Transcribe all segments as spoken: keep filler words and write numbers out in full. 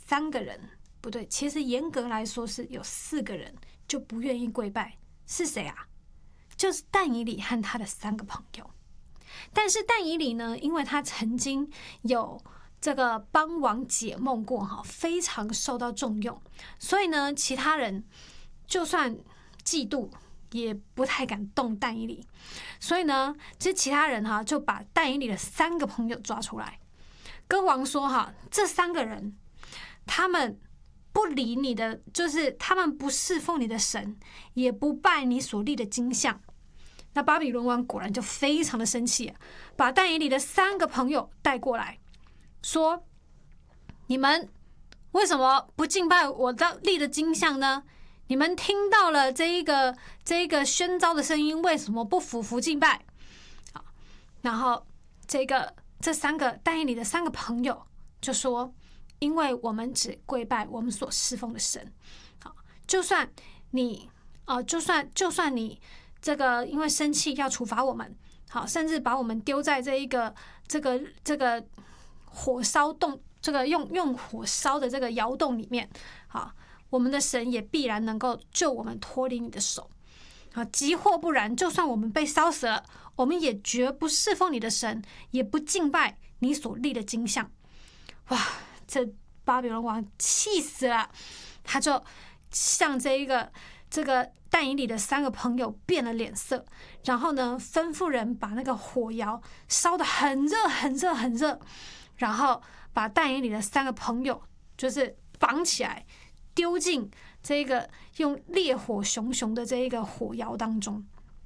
三个人，不对，其实严格来说是有四个人就不愿意跪拜，是谁啊？就是但以理和他的三个朋友。但是但以理呢，因为他曾经有这个帮王解梦过哈，非常受到重用，所以呢，其他人就算嫉妒，也不太敢动但以理。所以呢，这其他人哈就把但以理的三个朋友抓出来，跟王说哈，这三个人他们不理你的，就是他们不侍奉你的神，也不拜你所立的金像。那巴比伦王果然就非常的生气，把但以理的三个朋友带过来，说：你们为什么不敬拜我立的金像呢？你们听到了这一个这一个宣召的声音，为什么不俯伏敬拜？好，然后这个这三个但以理的三个朋友就说：因为我们只跪拜我们所侍奉的神。好，就算你呃，就算就算你这个因为生气要处罚我们，好，甚至把我们丢在这一个这个这个火烧洞，这个用用火烧的这个窑洞里面，好，我们的神也必然能够救我们脱离你的手。啊，即或不然，就算我们被烧死了，我们也绝不侍奉你的神，也不敬拜你所立的金像。哇！这巴比伦王气死了，他就向这一个这个但以理的三个朋友变了脸色，然后呢，吩咐人把那个火窑烧得很热很热很热，然后把但以理的三个朋友就是绑起来，丢进这个用烈火熊熊的这一个火窑当中。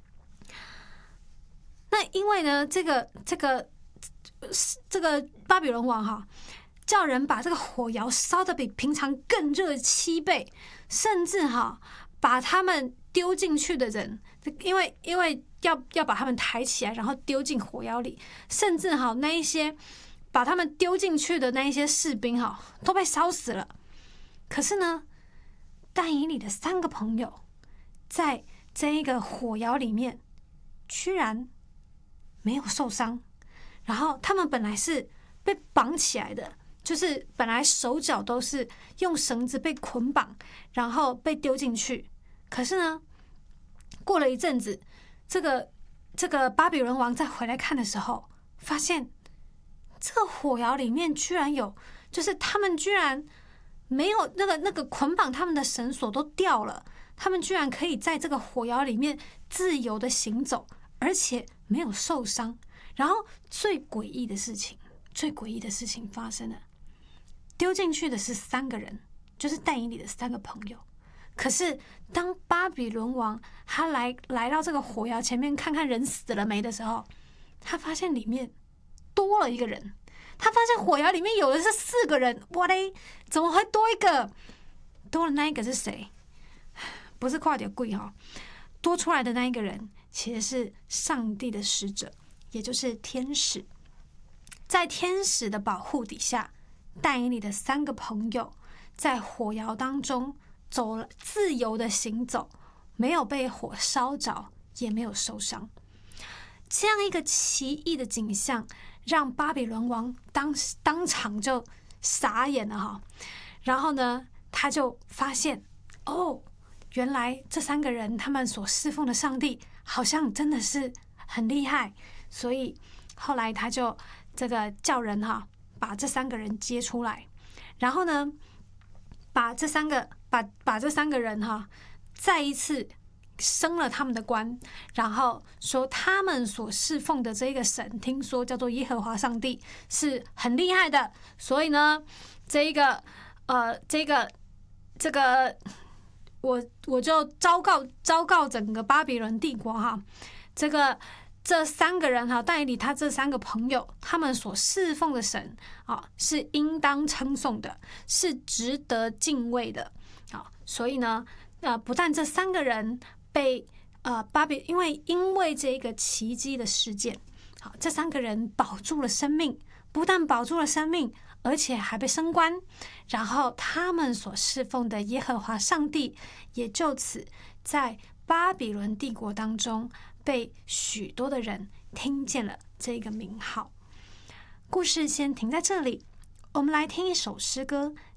那因为呢，这个这个这个巴比伦王哈，叫人把这个火窑烧得比平常更热七倍，甚至哈把他们丢进去的人，因为因为要要把他们抬起来，然后丢进火窑里，甚至哈那一些把他们丢进去的那一些士兵哈都被烧死了。可是呢，但以理的三个朋友在这一个火窑里面居然没有受伤，然后他们本来是被绑起来的，就是本来手脚都是用绳子被捆绑，然后被丢进去。可是呢，过了一阵子，这个这个巴比伦王再回来看的时候，发现这个火窑里面居然有，就是他们居然没有那个那个捆绑他们的绳索都掉了，他们居然可以在这个火窑里面自由的行走，而且没有受伤。然后最诡异的事情，最诡异的事情发生了，丢进去的是三个人，就是但以理的三个朋友。可是当巴比伦王他来来到这个火窑前面看看人死了没的时候，他发现里面多了一个人。他发现火窑里面有的是四个人，哇嘞，怎么会多一个？多了那一个是谁？不是快点贵哈，多出来的那一个人其实是上帝的使者，也就是天使。在天使的保护底下，但以理的三个朋友在火窑当中走了，自由的行走，没有被火烧着，也没有受伤。这样一个奇异的景象，让巴比伦王当当场就傻眼了哈。然后呢，他就发现，哦，原来这三个人他们所侍奉的上帝好像真的是很厉害，所以后来他就这个叫人哈，把这三个人接出来，然后呢，把这三个把把这三个人哈，再一次升了他们的官，然后说他们所侍奉的这个神，听说叫做耶和华上帝，是很厉害的，所以呢，这一个呃，这个这个，我我就昭告昭告整个巴比伦帝国哈，这个这三个人哈，但以理他这三个朋友，他们所侍奉的神啊，是应当称颂的，是值得敬畏的啊，所以呢，呃，不但这三个人被呃巴比，因为因为这个奇迹的事件，好，这三个人保住了生命，不但保住了生命，而且还被升官，然后他们所侍奉的耶和华上帝也就此在巴比伦帝国当中被许多的人听见了这个名号。故事先停在这里，我们来听一首诗歌，